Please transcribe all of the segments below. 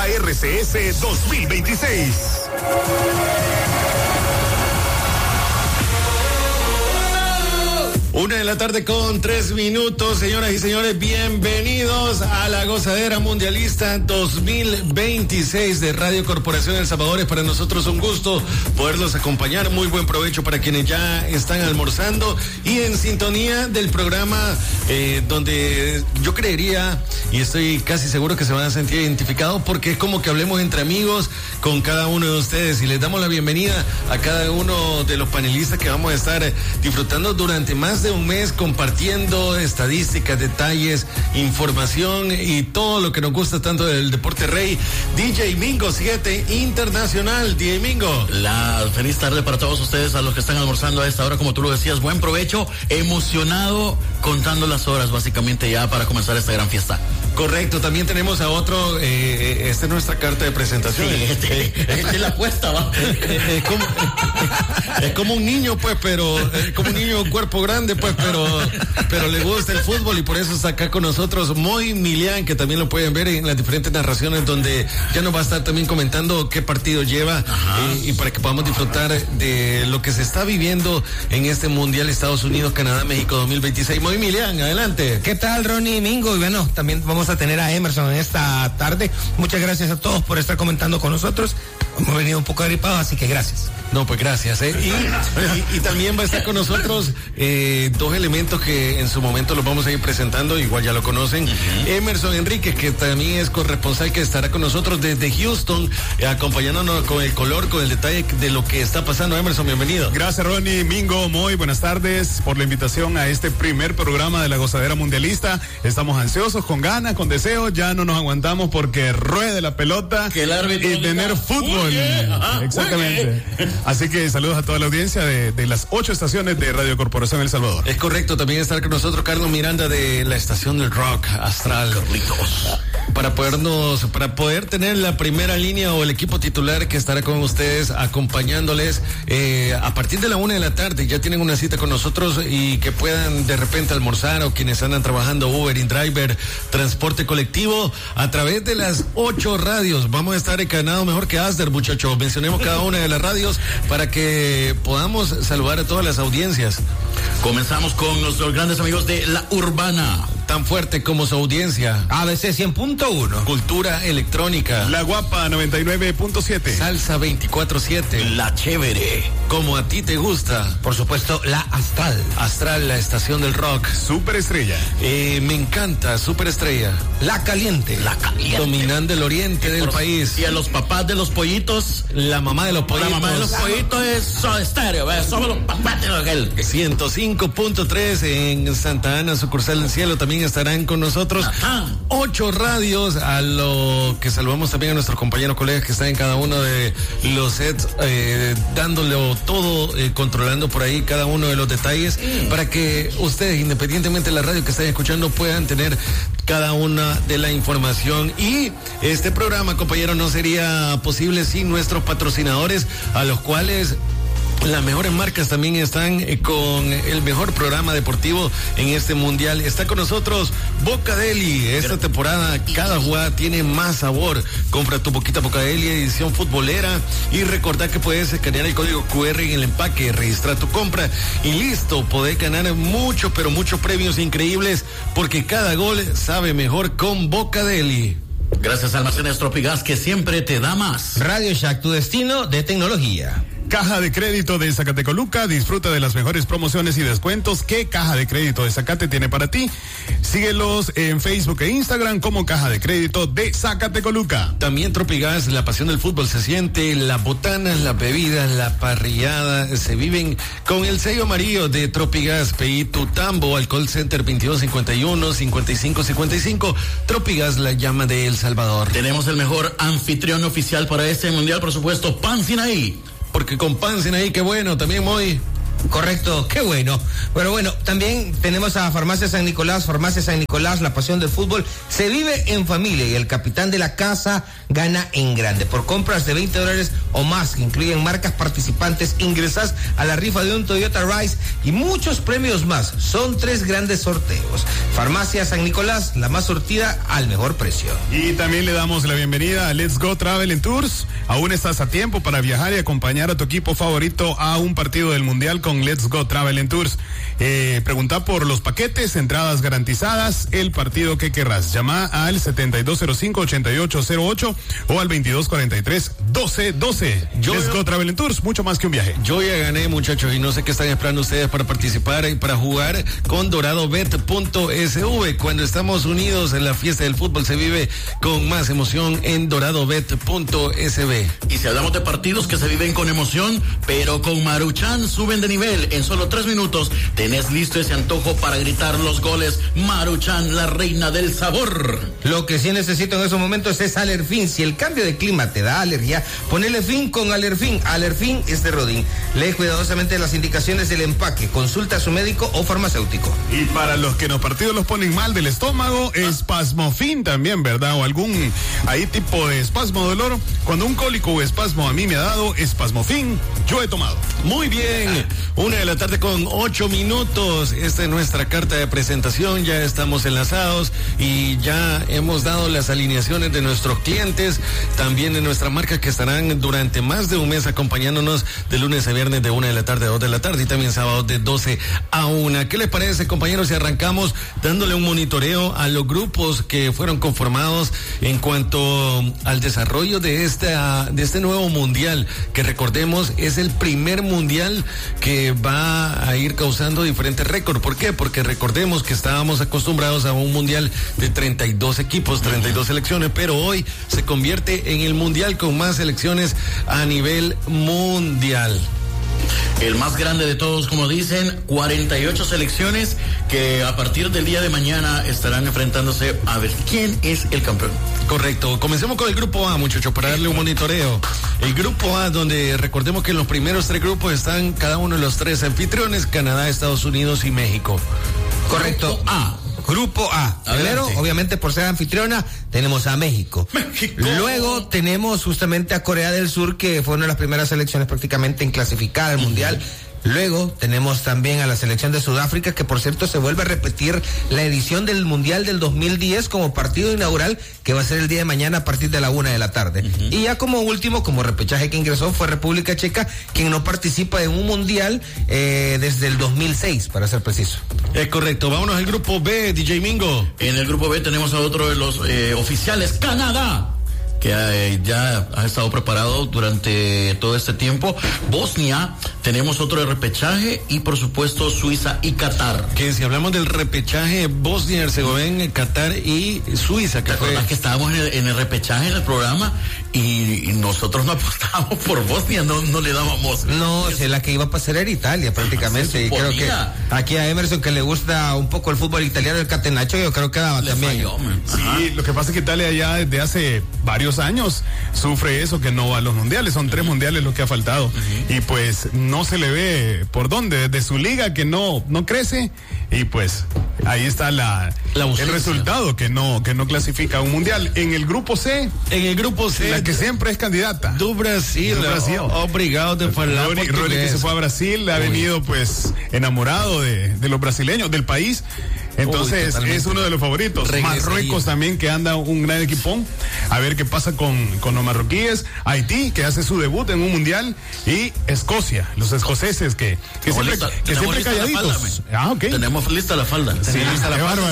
Copa RCS 2026. Una de la tarde con 3 minutos, señoras y señores, bienvenidos a la Gozadera Mundialista 2026 de Radio Corporación El Salvador. Es para nosotros un gusto poderlos acompañar. Muy buen provecho para quienes ya están almorzando y en sintonía del programa donde yo creería y estoy casi seguro que se van a sentir identificados porque es como que hablemos entre amigos con cada uno de ustedes y les damos la bienvenida a cada uno de los panelistas que vamos a estar disfrutando durante más de un mes compartiendo estadísticas, detalles, información y todo lo que nos gusta tanto del deporte rey. DJ Mingo 7 Internacional. DJ Mingo. La feliz tarde para todos ustedes, a los que están almorzando a esta hora, como tú lo decías, buen provecho, emocionado, contando las horas básicamente ya para comenzar esta gran fiesta. Correcto, también tenemos a otro, esta es nuestra carta de presentación. Sí, este la apuesta, va. Es como un niño, pues, pero, como un niño cuerpo grande, pues, pero le gusta el fútbol y por eso está acá con nosotros Moy Milian, que también lo pueden ver en las diferentes narraciones donde ya nos va a estar también comentando qué partido lleva y para que podamos disfrutar de lo que se está viviendo en este Mundial Estados Unidos, Canadá, México 2026. Moy Milian, adelante. ¿Qué tal, Ronnie y Mingo? Y bueno, también vamos a tener a Emerson en esta tarde. Muchas gracias a todos por estar comentando con nosotros. Hemos venido un poco agripados, así que gracias. No, pues gracias. Y también va a estar con nosotros dos elementos que en su momento los vamos a ir presentando, igual ya lo conocen. Emerson Enríquez, que también es corresponsal, que estará con nosotros desde Houston, acompañándonos con el color, con el detalle de lo que está pasando. Emerson, bienvenido. Gracias, Ronnie, Mingo, muy buenas tardes por la invitación a este primer programa de la Gozadera Mundialista. Estamos ansiosos, con ganas, con deseos, ya no nos aguantamos porque ruede la pelota que el árbitro y tener fútbol. Exactamente. Así que saludos a toda la audiencia de las 8 estaciones de Radio Corporación El Salvador. Es correcto, también estar con nosotros Carlos Miranda de la estación del rock Astral. Carlitos. Para poder tener la primera línea o el equipo titular que estará con ustedes acompañándoles a partir de la 1 de la tarde. Ya tienen una cita con nosotros y que puedan de repente almorzar, o quienes andan trabajando Uber, InDriver, transporte colectivo, a través de las 8 radios. Vamos a estar encadenados mejor que Asder, muchachos. Mencionemos cada una de las radios para que podamos saludar a todas las audiencias. Comenzamos con nuestros grandes amigos de La Urbana. Tan fuerte como su audiencia. ABC 100.1. Cultura electrónica. La Guapa 99.7. Salsa 24/7. La Chévere. Como a ti te gusta. Por supuesto, la Astral. Astral, la estación del rock. Superestrella. Me encanta, Superestrella. La Caliente. La Caliente. Dominando el oriente del país. Y a los papás de los pollitos. La mamá de los pollitos. La mamá de los pollitos es Soda Stereo, somos los papás de los 105.3 en Santa Ana, sucursal del cielo. También estarán con nosotros 8 radios, a lo que saludamos también a nuestros compañeros colegas que están en cada uno de los sets, dándole todo, controlando por ahí cada uno de los detalles, para que ustedes, independientemente de la radio que estén escuchando, puedan tener cada una de la información. Y este programa, compañeros, no sería posible sin nuestros patrocinadores, a los cuales las mejores marcas también están con el mejor programa deportivo en este mundial. Está con nosotros Bocadeli. Esta temporada cada jugada tiene más sabor. Compra tu Boquita Bocadeli edición futbolera y recordá que puedes escanear el código QR en el empaque, registrar tu compra y listo, podés ganar muchos, pero muchos premios increíbles, porque cada gol sabe mejor con Bocadeli. Gracias a Almacenes Tropigas, que siempre te da más. Radio Shack, tu destino de tecnología. Caja de Crédito de Zacatecoluca, disfruta de las mejores promociones y descuentos que Caja de Crédito de Zacate tiene para ti. Síguelos en Facebook e Instagram como Caja de Crédito de Zacatecoluca. También Tropigas, la pasión del fútbol se siente, las botanas, las bebidas, la parrillada se viven con el sello amarillo de Tropigas. Pedí tu tambo al call center 2251-5555. Tropigas, la llama de El Salvador. Tenemos el mejor anfitrión oficial para este mundial, por supuesto, Pan Sinaí. Porque con Pan Sinaí, qué bueno, también muy. Correcto, qué bueno. Pero bueno, también tenemos a Farmacia San Nicolás, la pasión del fútbol se vive en familia y el capitán de la casa gana en grande. Por compras de $20 o más, que incluyen marcas participantes, ingresas a la rifa de un Toyota Rise y muchos premios más. Son 3 grandes sorteos. Farmacia San Nicolás, la más surtida al mejor precio. Y también le damos la bienvenida a Let's Go Travel and Tours. Aún estás a tiempo para viajar y acompañar a tu equipo favorito a un partido del Mundial con Let's Go Travel and Tours. Pregunta por los paquetes, entradas garantizadas, el partido que querrás. Llama al 7205-8808 o al 2243-1212. Let's Go Travel and Tours, mucho más que un viaje. Yo ya gané, muchachos, y no sé qué están esperando ustedes para participar y para jugar con doradobet.sv. Cuando estamos unidos en la fiesta del fútbol se vive con más emoción en doradobet.sv. Y si hablamos de partidos que se viven con emoción, pero con Maruchan suben de nivel. En solo 3 minutos tenés listo ese antojo para gritar los goles. Maruchan, la reina del sabor. Lo que sí necesito en esos momentos es Alerfin. Si el cambio de clima te da alergia, ponele fin con Alerfin. Alerfin es de Rodin. Lee cuidadosamente las indicaciones del empaque. Consulta a su médico o farmacéutico. Y para los que los partidos los ponen mal del estómago, Espasmofin también, ¿verdad? O algún ahí tipo de espasmo de dolor. Cuando un cólico o espasmo a mí me ha dado Espasmofin, yo he tomado. Muy bien, 1:00 con 8 minutos. Esta es nuestra carta de presentación. Ya estamos enlazados y ya hemos dado las alineaciones de nuestros clientes, también de nuestras marcas que estarán durante más de un mes acompañándonos de lunes a viernes de 1:00 a 2:00 y también sábados de 12 a 1. ¿Qué les parece, compañeros, si arrancamos dándole un monitoreo a los grupos que fueron conformados en cuanto al desarrollo de este nuevo mundial, que recordemos es el primer mundial que va a ir causando diferentes récords? ¿Por qué? Porque recordemos que estábamos acostumbrados a un mundial de 32 equipos, 32 selecciones, pero hoy se convierte en el mundial con más selecciones a nivel mundial. El más grande de todos, como dicen, 48 selecciones que a partir del día de mañana estarán enfrentándose a ver quién es el campeón. Correcto. Comencemos con el grupo A, muchachos, para darle un monitoreo. El grupo A, donde recordemos que en los primeros 3 grupos están cada uno de los 3 anfitriones: Canadá, Estados Unidos y México. Correcto. Grupo A. Primero, obviamente por ser anfitriona, tenemos a México. Luego tenemos justamente a Corea del Sur, que fue una de las primeras selecciones prácticamente en clasificar al Mundial. Luego tenemos también a la selección de Sudáfrica, que por cierto se vuelve a repetir la edición del Mundial del 2010 como partido inaugural, que va a ser el día de mañana a partir de la 1:00 p.m. Y ya como último, como repechaje que ingresó, fue República Checa, quien no participa en un Mundial desde el 2006, para ser preciso. Es correcto. Vámonos al grupo B, DJ Mingo. En el grupo B tenemos a otro de los oficiales, Canadá, que ya ha estado preparado durante todo este tiempo. Bosnia, tenemos otro de repechaje, y por supuesto Suiza y Qatar. Que si hablamos del repechaje, Bosnia, Herzegovina, Qatar y Suiza. ¿Te acuerdas que estábamos en el repechaje en el programa y nosotros no apostábamos por Bosnia, no le dábamos? No, es la que iba a pasar era Italia prácticamente, y creo que aquí a Emerson, que le gusta un poco el fútbol italiano, el catenaccio, yo creo que daba también. Falló, sí, lo que pasa es que Italia ya desde hace varios años sufre eso, que no va a los mundiales. Son 3 mundiales los que ha faltado, y pues no se le ve por dónde, desde su liga que no crece, y pues ahí está el resultado, que no clasifica a un mundial. En el grupo C, la que siempre es candidata, do Brasil. Obrigado de falar Rory, que se fue a Brasil, ha venido pues enamorado de los brasileños, del país. Entonces es uno de los favoritos. Marruecos también, que anda un gran equipón. A ver qué pasa con los marroquíes. Haití, que hace su debut en un mundial. Y Escocia, los escoceses que siempre calladitos. Tenemos lista la falda. Sí, lista la falda.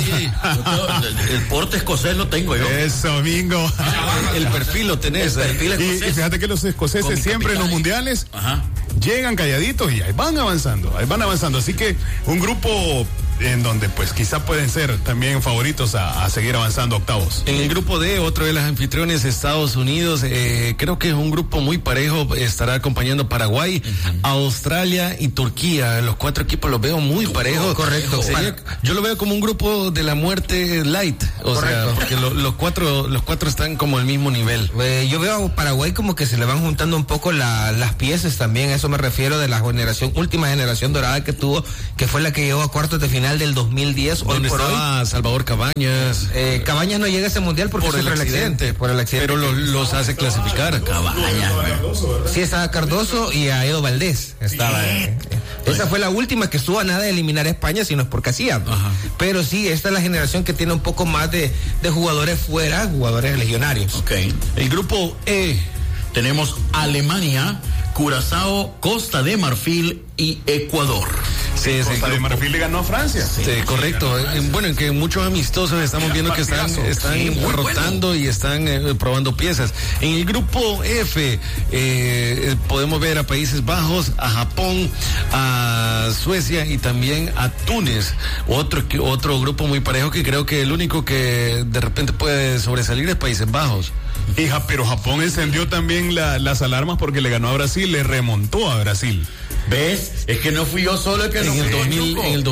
El porte escocés lo tengo yo. Eso, bingo. El perfil lo tenés. Y fíjate que los escoceses siempre en los mundiales llegan calladitos y ahí van avanzando. Así que un grupo en donde pues quizá pueden ser también favoritos a seguir avanzando a octavos. En el grupo D, otro de los anfitriones, Estados Unidos, creo que es un grupo muy parejo, estará acompañando Paraguay, Australia y Turquía. Los 4 equipos los veo muy parejos. Correcto. Yo lo veo como un grupo de la muerte light, sea, porque los cuatro están como al mismo nivel. Yo veo a Paraguay como que se le van juntando un poco las piezas también, a eso me refiero, de la última generación dorada que tuvo, que fue la que llegó a cuartos de final del 2010. Donde estaba Salvador Cabañas. Cabañas no llega a ese mundial porque por el accidente. Pero los hace clasificar. Cabañas. Sí, estaba Cardoso y a Edo Valdés estaba. Esa fue la última que estuvo a nada de eliminar a España, si no es porque hacía. Pero sí, esta es la generación que tiene un poco más de jugadores fuera, jugadores legionarios. Ok. El grupo E, tenemos Alemania, Curazao, Costa de Marfil y Ecuador. Sí, Costa de Marfil le ganó a Francia. Sí, correcto. Bueno, en que muchos amistosos estamos viendo que están rotando y están probando piezas. En el grupo F podemos ver a Países Bajos, a Japón, a Suecia y también a Túnez. Otro grupo muy parejo que creo que el único que de repente puede sobresalir es Países Bajos. Pero Japón encendió también las alarmas porque le ganó a Brasil, le remontó a Brasil. ¿Ves? Es que no fui yo solo el que en el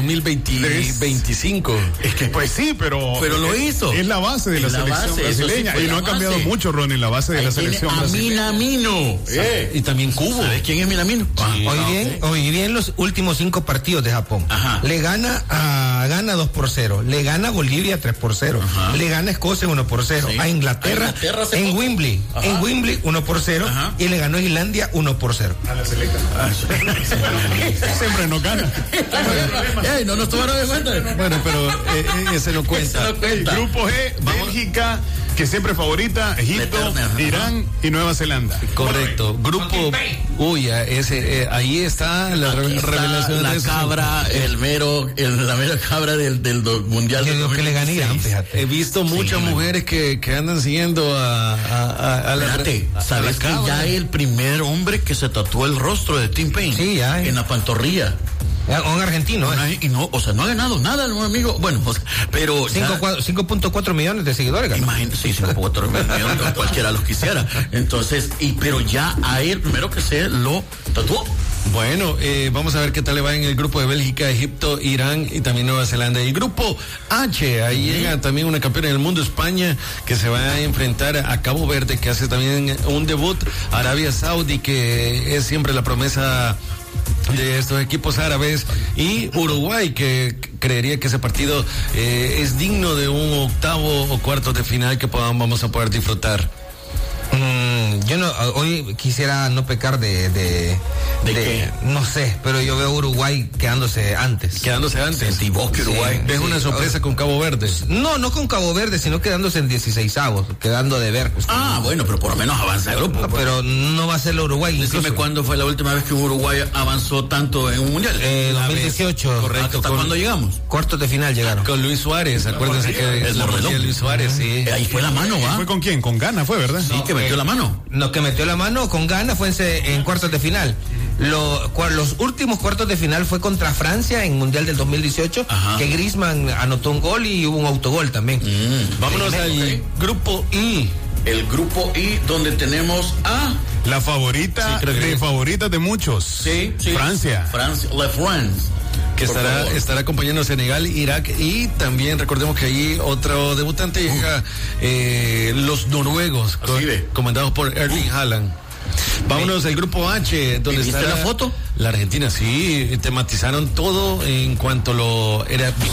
2025. Es que pues sí, pero lo hizo. Es la base de la selección brasileña y no ha cambiado mucho, Ronnie, la base de la selección brasileña. Minamino. Y también Cubo. ¿Sabes quién es Minamino? Hoy bien los últimos 5 partidos de Japón. Le gana 2-0, le gana a Bolivia 3-0, le gana a Escocia 1-0, a Inglaterra en Wembley 1-0 y le ganó a Islandia 1-0. A la selecta. Siempre nos gana. No nos tomaron de cuenta. Bueno, pero ese no cuenta. Grupo G, Bélgica, que siempre favorita, Egipto, Irán y Nueva Zelanda. Correcto. Grupo, ahí está la revelación. La cabra, la mera cabra del mundial. Yo digo que le gané Irán, fíjate. He visto muchas mujeres que andan siguiendo a la. ¿Sabes que ya el primer hombre que se tatuó el rostro de Tim Payne? Sí, ya. En la pantorrilla. Un argentino, Y no ha ganado nada el amigo. Bueno, pero 5.4 millones de seguidores. Imagínate, sí, 5.4 millones, cualquiera los quisiera. Entonces, pero ya a él primero que se lo tatuó. Bueno, vamos a ver qué tal le va en el grupo de Bélgica, Egipto, Irán y también Nueva Zelanda. El grupo H, ahí llega también una campeona del mundo, España, que se va a enfrentar a Cabo Verde, que hace también un debut, Arabia Saudí, que es siempre la promesa de estos equipos árabes, y Uruguay, que creería que ese partido es digno de un octavo o cuarto de final que vamos a poder disfrutar. Yo hoy quisiera no pecar de qué? No sé, pero yo veo Uruguay quedándose antes. Y vos que Uruguay. ¿Ves una sorpresa con Cabo Verde? No con Cabo Verde, sino quedándose en 16avos, quedando de ver. Bueno, pero por lo menos avanza el grupo. Pero no va a ser el Uruguay. Decime cuándo fue la última vez que Uruguay avanzó tanto en un mundial. 2018. Correcto. ¿Hasta cuándo llegamos? Cuartos de final llegaron. Con Luis Suárez, acuérdense que el mordelón. Luis Suárez, sí. Ahí fue la mano, ¿va? ¿Fue con quién? Con Ghana fue, ¿verdad? Sí, que metió la mano. No, que metió la mano con Ghana fue en cuartos de final. Los últimos cuartos de final fue contra Francia en Mundial del 2018, que Griezmann anotó un gol y hubo un autogol también. Vámonos al grupo I. El grupo I, donde tenemos a la favorita favoritas de muchos. Sí. Francia. La France. Que estará acompañando a Senegal, Irak, y también recordemos que allí otro debutante llega, los noruegos, comandados por Erling Haaland. Vámonos al grupo H, donde está la foto. La Argentina, sí, tematizaron todo en cuanto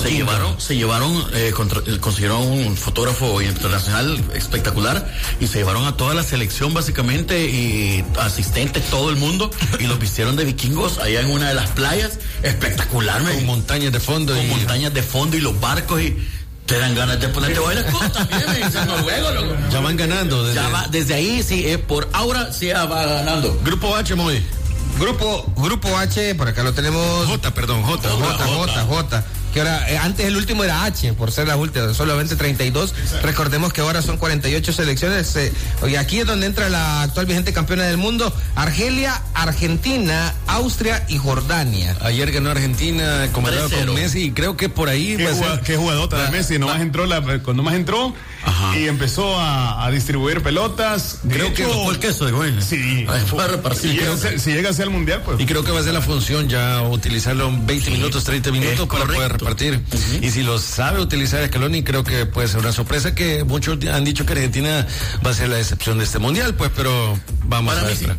consiguieron un fotógrafo internacional espectacular y se llevaron a toda la selección básicamente y asistentes, todo el mundo, y los vistieron de vikingos allá en una de las playas, espectacular, con montañas de fondo y los barcos y te dan ganas de ponerte bailar también, me dicen noruego, loco. Ya van ganando. Desde ahí, sí, por ahora sí va ganando. Grupo H, Grupo H, por acá lo tenemos. J, que que ahora, antes el último era H, por ser las últimas, solamente 32. Recordemos que ahora son 48 selecciones. Y aquí es donde entra la actual vigente campeona del mundo, Argelia, Argentina, Austria y Jordania. Ayer ganó Argentina, comandado con Messi, y creo que por ahí... Qué jugadota de Messi, cuando más entró, ajá, y empezó a distribuir pelotas. Creo que fue el queso de Goyne. Sí. Fue a repartir. Si llega hacia el mundial, pues. Y creo que va a ser la función ya utilizarlo 20 minutos, 30 minutos para poder repartir. Y si lo sabe utilizar Scaloni, creo que puede ser una sorpresa, que muchos han dicho que Argentina va a ser la excepción de este mundial, pues, pero vamos a ver.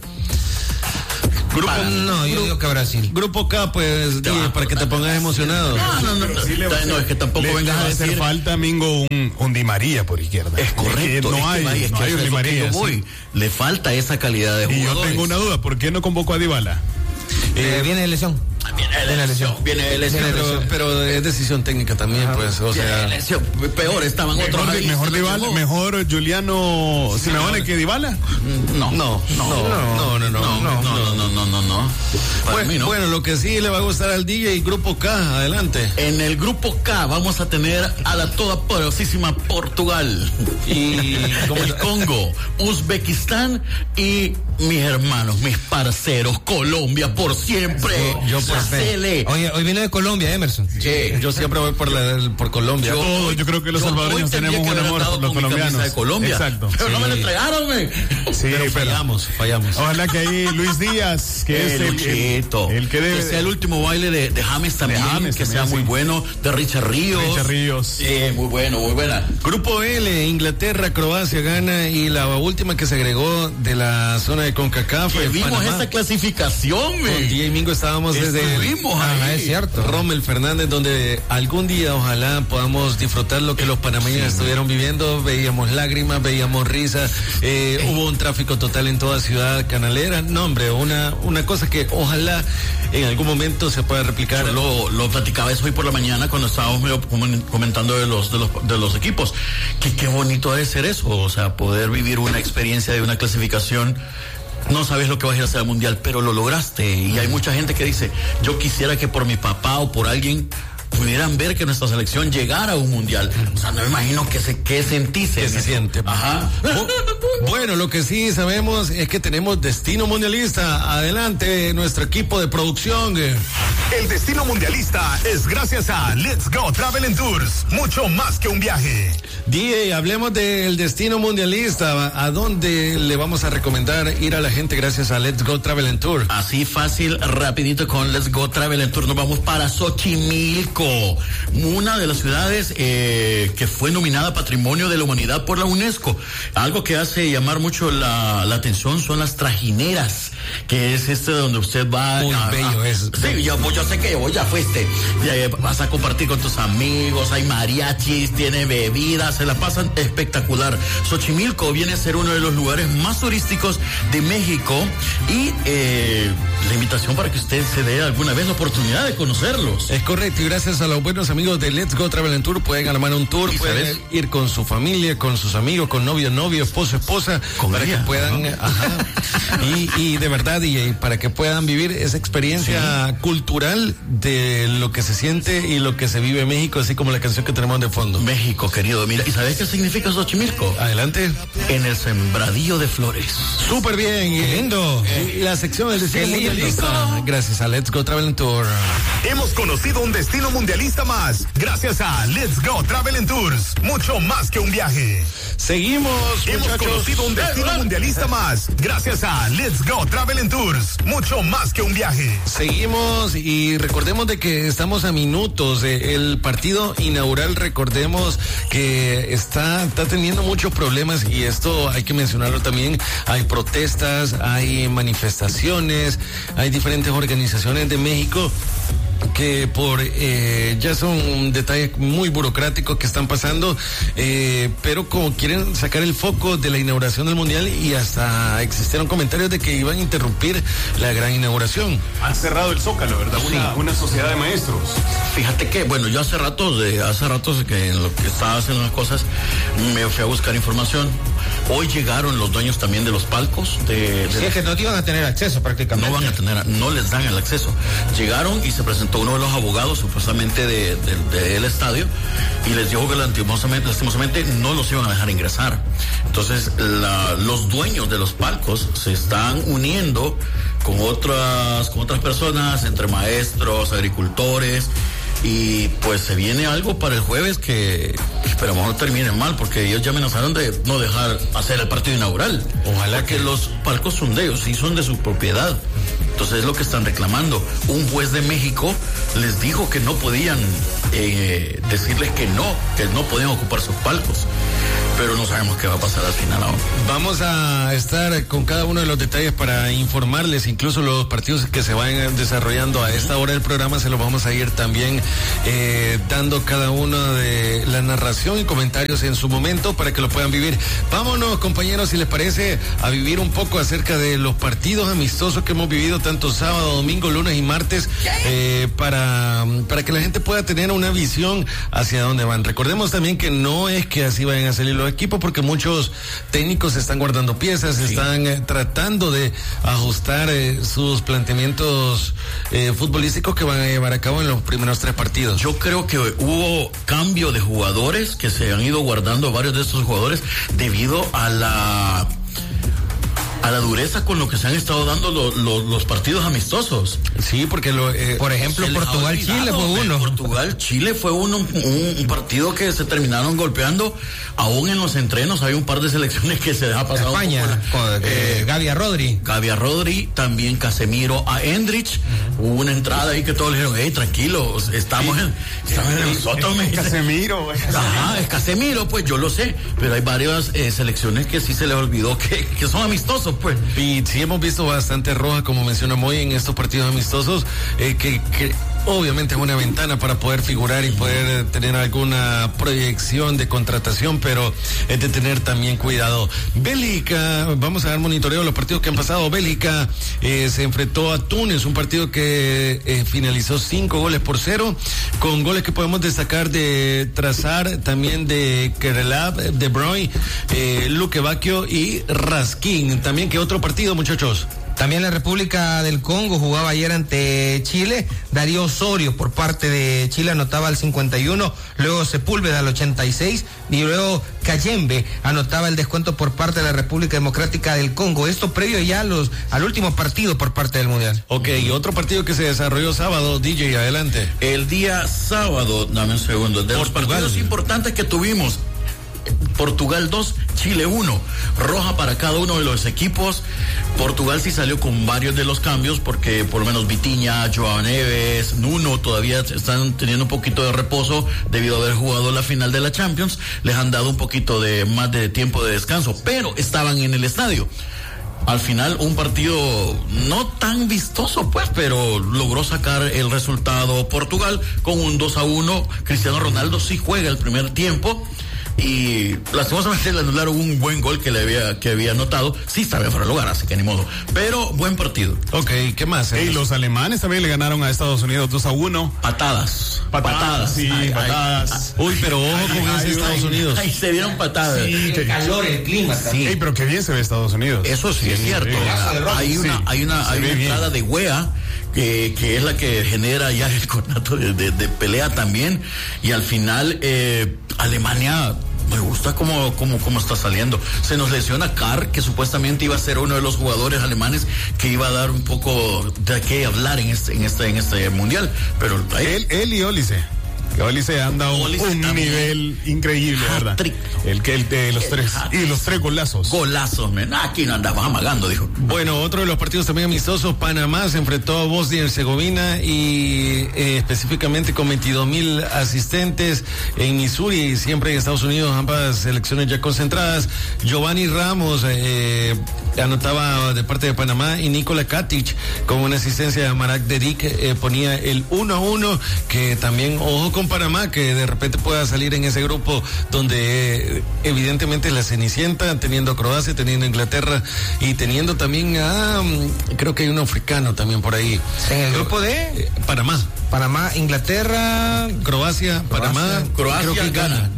No, yo digo que Brasil. Grupo K, pues, para que te pongas emocionado. No, es que tampoco vengas a decir. Hacer falta, Mingo, un Di María por izquierda. Es correcto. No hay un Di María. Le falta esa calidad de jugadores. Y yo tengo una duda, ¿por qué no convocó a Dybala? Viene de lesión. Viene de lesión. Pero es decisión técnica también, pues, o sea. Peor, estaban otros ahí. Mejor Dybala, mejor Giuliano Simeone que Dybala. No. Bueno, lo que sí le va a gustar al DJ, Grupo K, adelante. En el Grupo K vamos a tener a la toda poderosísima Portugal y el Congo, Uzbekistán y mis hermanos, mis parceros, Colombia por siempre. Hoy viene de Colombia, Emerson. Sí. Yo siempre voy por Colombia. Yo creo que los salvadoreños tenemos un amor por los colombianos. De Colombia. Exacto. Pero no me lo entregaron, Sí, pero fallamos. Ojalá que ahí Luis Díaz, que es el que debe. Que sea el último baile de James también, que sea muy bueno, de Richard Ríos. Sí, muy buena. Grupo L, Inglaterra, Croacia, Ghana, y la última que se agregó de la zona de CONCACAF. Vimos esa clasificación, güey. Con DJ Mingo estábamos desde... es cierto. Rommel Fernández, donde algún día ojalá podamos disfrutar lo que los panameños estuvieron viviendo. Veíamos lágrimas, veíamos risas, hubo un tráfico total en toda Ciudad Canalera. No, hombre, una cosa que ojalá en algún momento se pueda replicar. Yo lo platicaba eso hoy por la mañana cuando estábamos comentando de los equipos. Qué bonito debe ser eso, o sea, poder vivir una experiencia de una clasificación. No sabes lo que vas a ir a hacer al mundial, pero lo lograste. Y hay mucha gente que dice, yo quisiera que por mi papá o por alguien pudieran ver que nuestra selección llegara a un mundial. O sea, no me imagino qué se siente. Ajá. Bueno, lo que sí sabemos es que tenemos destino mundialista. Adelante, nuestro equipo de producción. El destino mundialista es gracias a Let's Go Travel and Tours. Mucho más que un viaje. DJ, hablemos del destino mundialista. ¿A dónde le vamos a recomendar ir a la gente gracias a Let's Go Travel and Tour? Así fácil, rapidito con Let's Go Travel and Tour. Nos vamos para Xochimilco, una de las ciudades que fue nominada Patrimonio de la Humanidad por la UNESCO. Algo que hace llamar mucho la atención son las trajineras, que es donde usted va. Muy bello es. Sí, yo sé que ya fuiste. Vas a compartir con tus amigos, hay mariachis, tiene bebidas, se la pasan espectacular. Xochimilco viene a ser uno de los lugares más turísticos de México y la invitación para que usted se dé alguna vez la oportunidad de conocerlos. Es correcto, y gracias a los buenos amigos de Let's Go Travel and Tour pueden armar un tour, pueden ir con su familia, con sus amigos, con novio, esposa, para que puedan, y de verdad, y para que puedan vivir esa experiencia cultural de lo que se siente y lo que se vive en México, así como la canción que tenemos de fondo. México, querido, mira, ¿y sabes qué significa Xochimilco? Adelante. En el sembradío de flores. Súper bien. Qué lindo. Y la sección del destino mundialista, gracias a Let's Go Travel and Tour. Hemos conocido un destino mundialista más, gracias a Let's Go Travel and Tours. Mucho más que un viaje. Seguimos, Hemos conocido un destino mundialista más, gracias a Let's Go Travel and Tours. Mucho más que un viaje. Seguimos y recordemos de que estamos a minutos del partido inaugural. Recordemos que está teniendo muchos problemas y esto hay que mencionarlo también. Hay protestas, hay manifestaciones, hay diferentes organizaciones de México que por ya son detalles muy burocráticos que están pasando, pero como quieren sacar el foco de la inauguración del mundial y hasta existieron comentarios de que iban a interrumpir la gran inauguración. Han cerrado el Zócalo, ¿verdad? Sí. Una sociedad de maestros. Fíjate que, bueno, yo hace rato que en lo que estaba haciendo las cosas me fui a buscar información Hoy llegaron los dueños también de los palcos. Sí, es que no iban a tener acceso prácticamente. No les dan el acceso. Llegaron y se presentó uno de los abogados supuestamente del estadio y les dijo que lastimosamente no los iban a dejar ingresar. Entonces los dueños de los palcos se están uniendo con otras personas, entre maestros, agricultores, y pues se viene algo para el jueves que esperamos no termine mal, porque ellos ya amenazaron de no dejar hacer el partido inaugural. Ojalá que los palcos son de ellos, sí son de su propiedad. Entonces es lo que están reclamando. Un juez de México les dijo que no podían decirles que no podían ocupar sus palcos. Pero no sabemos qué va a pasar al final ahora. Vamos a estar con cada uno de los detalles para informarles, incluso los partidos que se vayan desarrollando a esta hora del programa, se los vamos a ir también dando cada uno de la narración y comentarios en su momento para que lo puedan vivir. Vámonos, compañeros, si les parece, a vivir un poco acerca de los partidos amistosos que hemos vivido tanto sábado, domingo, lunes y martes, para que la gente pueda tener una visión hacia dónde van. Recordemos también que no es que así vayan a salir los equipos, porque muchos técnicos están guardando piezas, están tratando de ajustar sus planteamientos futbolísticos que van a llevar a cabo en los primeros 3 partidos. Yo creo que hubo cambio de jugadores, que se han ido guardando varios de estos jugadores debido a la dureza con lo que se han estado dando los partidos amistosos. Sí, porque por ejemplo, Portugal-Chile fue uno. Portugal-Chile fue un partido que se terminaron golpeando. Aún en los entrenos hay un par de selecciones que se deja pasar. España, Gavi a Rodri, también Casemiro a Endrich. Hubo una entrada ahí que todos le dijeron, tranquilos, estamos en nosotros. Casemiro. Ajá, es Casemiro, pues yo lo sé, pero hay varias selecciones que sí se les olvidó que son amistosos, pues. Y sí hemos visto bastante roja, como menciona Moy, en estos partidos amistosos, que obviamente es una ventana para poder figurar y poder tener alguna proyección de contratación, pero es de tener también cuidado. Bélgica, vamos a dar monitoreo de los partidos que han pasado. Bélgica se enfrentó a Túnez, un partido que finalizó 5-0, con goles que podemos destacar de Trazar, también de Kerelab, De Bruyne, Luque Bacchio y Raskin. También, ¿qué otro partido, muchachos? También la República del Congo jugaba ayer ante Chile. Darío Osorio por parte de Chile anotaba al 51, luego Sepúlveda al 86 y luego Kayembe anotaba el descuento por parte de la República Democrática del Congo. Esto previo ya al último partido por parte del Mundial. Ok, y otro partido que se desarrolló sábado, DJ, adelante. El día sábado, dame un segundo, de los partidos importantes que tuvimos. Portugal 2, Chile 1, roja para cada uno de los equipos. Portugal sí salió con varios de los cambios, porque por lo menos Vitinha, Joao Neves, Nuno todavía están teniendo un poquito de reposo debido a haber jugado la final de la Champions. Les han dado un poquito más de tiempo de descanso, pero estaban en el estadio. Al final un partido no tan vistoso, pues, pero logró sacar el resultado Portugal con un 2-1. Cristiano Ronaldo sí juega el primer tiempo y lastimosamente le anularon un buen gol que había anotado. Sí estaba fuera de lugar, así que ni modo, pero buen partido. Ok, ¿qué más? Y los alemanes también le ganaron a Estados Unidos 2-1. Patadas. Sí, patadas. Uy, pero ojo con ese Estados Unidos. Ahí se dieron patadas. Sí, el calor, el clima. Sí, pero qué bien se ve Estados Unidos. Eso sí es cierto. Hay una entrada de Wea que es la que genera ya el conato de pelea también, y al final Alemania me gusta cómo está saliendo. Se nos lesiona Carr, que supuestamente iba a ser uno de los jugadores alemanes que iba a dar un poco de qué hablar en este mundial, pero él y Olise. Que Olise anda a un nivel increíble, ¿verdad? El de los tres. Y los 3 golazos. Golazos, men. Aquí no andaba amagando, dijo. Bueno, otro de los partidos también amistosos, Panamá se enfrentó a Bosnia y Herzegovina y específicamente con 22,000 asistentes en Missouri y siempre en Estados Unidos, ambas selecciones ya concentradas. Giovanni Ramos anotaba de parte de Panamá y Nikola Katic con una asistencia de Marak Dedik ponía el 1-1, que también, ojo con Panamá, que de repente pueda salir en ese grupo donde evidentemente la Cenicienta, teniendo a Croacia, teniendo a Inglaterra y teniendo también creo que hay un africano también por ahí. ¿En el grupo de? Panamá. Panamá, Inglaterra, Croacia, Panamá, Croacia, creo que gana.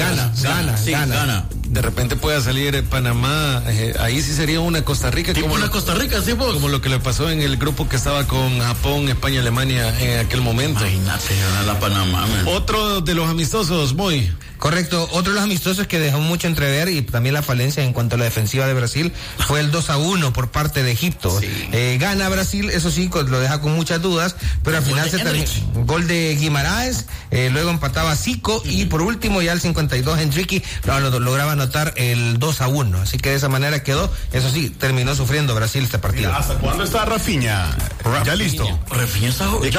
Gana. De repente pueda salir Panamá, ahí sí sería una Costa Rica. Tipo como una Costa Rica, sí, vos. Como lo que le pasó en el grupo que estaba con Japón, España, Alemania en aquel momento. Imagínate, la Panamá, man. Otro de los amistosos, muy. Correcto, otro de los amistosos que dejó mucho entrever y también la falencia en cuanto a la defensiva de Brasil fue el 2-1 por parte de Egipto. Sí. Gana Brasil, eso sí, lo deja con muchas dudas, pero al final se terminó. Gol de Guimaraes, luego empataba Zico y por último ya el 52 Enrique lograba anotar el 2-1. Así que de esa manera quedó, eso sí, terminó sufriendo Brasil este partido. Mira, ¿hasta cuándo está Rafinha? Ya listo. Rafinha ya jugó.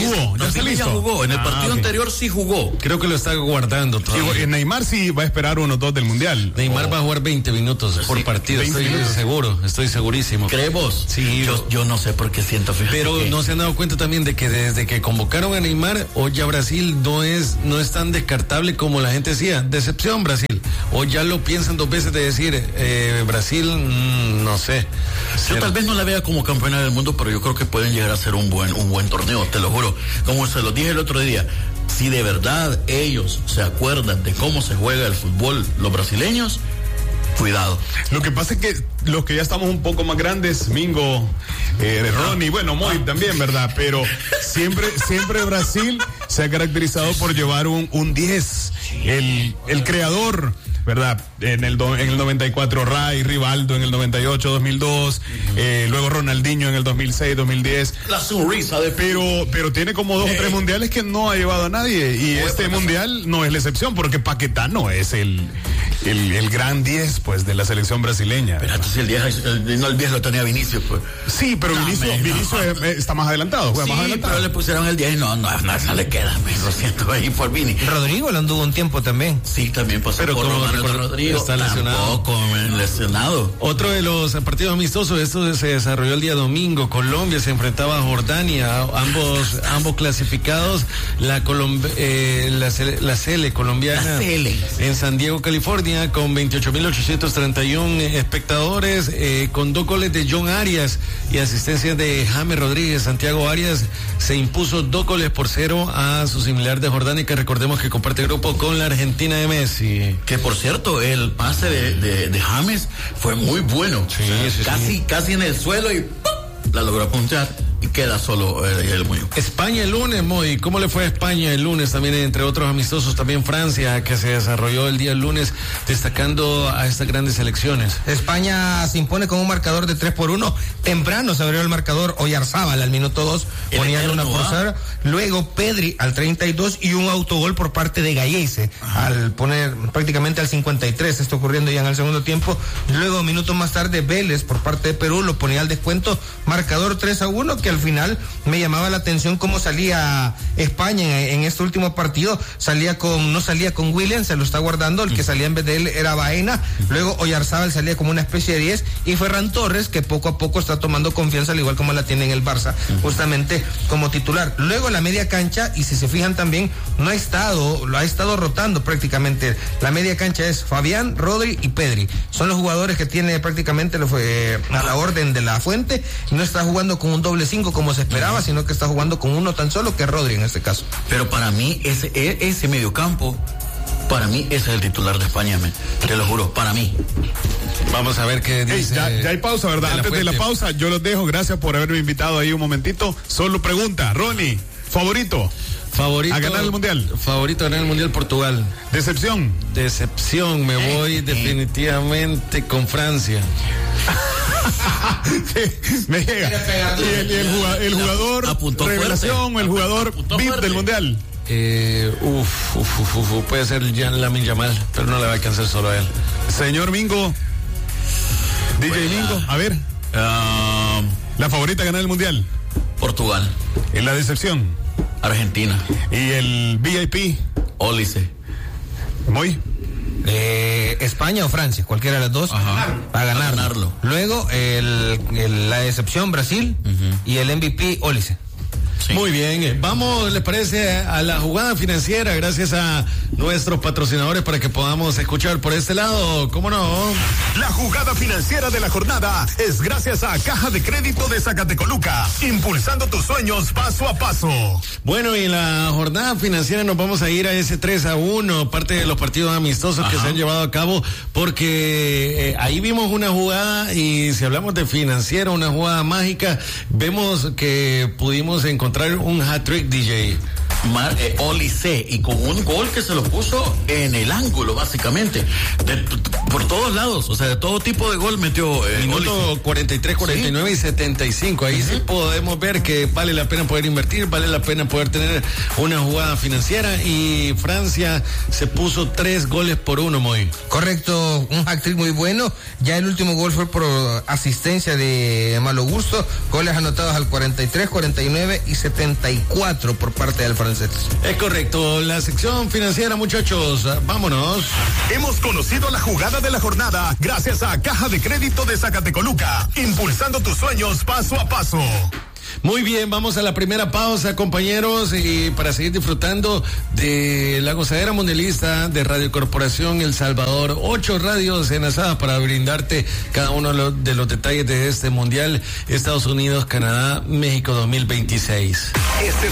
Ya jugó. En el partido anterior sí jugó. Creo que lo está guardando todavía. Neymar sí va a esperar 1-2 del Mundial. Neymar va a jugar 20 minutos por partido. Estoy segurísimo. ¿Crees vos? Sí. Yo no sé por qué siento, fíjate. Pero no se han dado cuenta también de que desde que convocaron a Neymar, hoy ya Brasil no es tan descartable como la gente decía. Decepción Brasil. Hoy ya lo piensan 2 veces de decir, Brasil, no sé. Yo tal vez no la vea como campeona del mundo, pero yo creo que pueden llegar a ser un buen torneo, te lo juro. Como se lo dije el otro día, si de verdad ellos se acuerdan de cómo se juega el fútbol los brasileños, cuidado. Lo que pasa es que los que ya estamos un poco más grandes, Mingo, Ronnie, bueno, Moy también, ¿verdad? Pero siempre Brasil se ha caracterizado por llevar un 10, el creador, ¿verdad? En el 94 Ray, Rivaldo en el 98, 2002, luego Ronaldinho en el 2006, 2010. La sonrisa de pero tiene como 2 o 3 mundiales que no ha llevado a nadie y este mundial no es la excepción porque Paquetá no es el gran 10 pues de la selección brasileña. Pero entonces el 10 lo tenía Vinicius pues. Sí, pero Vinicius está más adelantado, juega más adelantado. Pero le pusieron el 10 y no le queda, lo siento ahí por Vini. Rodrigo lo anduvo un tiempo también. Sí, también pasó pero por Rodrigo. Está lesionado. Otro de los partidos amistosos, esto se desarrolló el día domingo. Colombia se enfrentaba a Jordania, ambos clasificados. La Sele colombiana en San Diego, California, con 28.831 espectadores, con 2 goles de John Arias y asistencia de James Rodríguez. Santiago Arias se impuso 2-0 a su similar de Jordania, que recordemos que comparte grupo con la Argentina de Messi. Que por cierto, el pase de James fue muy bueno. Casi en el suelo y ¡pum! La logró apuntar y queda solo el muy. España el lunes, Moy. ¿Cómo le fue a España el lunes? También entre otros amistosos, también Francia, que se desarrolló el día lunes, destacando a estas grandes selecciones. España se impone con un marcador de 3-1. Temprano se abrió el marcador Oyarzábal al minuto 2, ponía 1-0. Luego Pedri al 32 y un autogol por parte de Gallese al poner prácticamente al 53. Esto ocurriendo ya en el segundo tiempo. Luego, minutos más tarde, Vélez por parte de Perú lo ponía al descuento, marcador 3-1, que al final me llamaba la atención cómo salía España en este último partido. No salía con Williams, se lo está guardando, el que salía en vez de él era Baena. Luego Oyarzábal salía como una especie de 10 y Ferran Torres, que poco a poco está tomando confianza, al igual como la tiene en el Barça, justamente como titular. Luego la media cancha, y si se fijan también, lo ha estado rotando prácticamente. La media cancha es Fabián, Rodri y Pedri. Son los jugadores que tiene prácticamente a la orden de la fuente. No está jugando con un doble 5 como se esperaba, sino que está jugando con uno tan solo, que es Rodri en este caso. Pero para mí ese mediocampo, para mí ese es el titular de España, te lo juro, para mí. Vamos a ver qué dice. Ya hay pausa, ¿verdad? Antes de la pausa, yo los dejo. Gracias por haberme invitado ahí un momentito. Solo pregunta, Ronnie, favorito a ganar el Mundial. Favorito a ganar el Mundial, Portugal. Decepción, me voy definitivamente con Francia. Me llega. Y el jugador revelación o el jugador VIP del Mundial. Puede ser Lamine Yamal, pero no le va a alcanzar solo a él. Señor Mingo, DJ Mingo, a ver. La favorita a ganar el Mundial. Portugal. ¿En la decepción? Argentina. ¿Y el VIP? Olise. Muy. España o Francia, cualquiera de las dos, a ganarlo. Luego la decepción Brasil y el MVP Olise. Sí. Muy bien, vamos, ¿les parece? A la jugada financiera, gracias a nuestros patrocinadores para que podamos escuchar por este lado, ¿cómo no? La jugada financiera de la jornada es gracias a Caja de Crédito de Zacatecoluca, impulsando tus sueños paso a paso. Bueno, y en la jornada financiera nos vamos a ir a ese 3-1, parte de los partidos amistosos que se han llevado a cabo, porque ahí vimos una jugada, y si hablamos de financiera, una jugada mágica, vemos que pudimos encontrar un hat-trick, DJ. Oli C, y con un gol que se lo puso en el ángulo, básicamente, por todos lados, o sea, de todo tipo de gol metió. Minuto 43, 49 y 75. Ahí sí podemos ver que vale la pena poder invertir, vale la pena poder tener una jugada financiera, y Francia se puso 3-1, Moy. Correcto, un hat-trick muy bueno. Ya el último gol fue por asistencia de Malo Gusto. Goles anotados al 43, 49 y 74 por parte del francés. Es correcto, la sección financiera, muchachos, vámonos. Hemos conocido la jugada de la jornada gracias a Caja de Crédito de Zacatecoluca, impulsando tus sueños paso a paso. Muy bien, vamos a la primera pausa, compañeros, y para seguir disfrutando de la gozadera mundialista de Radio Corporación El Salvador, 8 radios enlazadas para brindarte cada uno de los detalles de este mundial Estados Unidos, Canadá, México 2026.